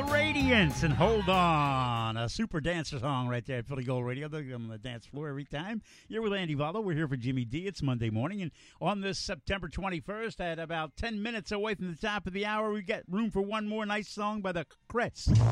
Radiance and Hold On. A super dancer song right there at Philly Gold Radio. They're on the dance floor every time. You're with Andy Vallo. We're here for Jimmy D. It's Monday morning. And on this September 21st, at about 10 minutes away from the top of the hour, we get room for one more nice song by the Crets.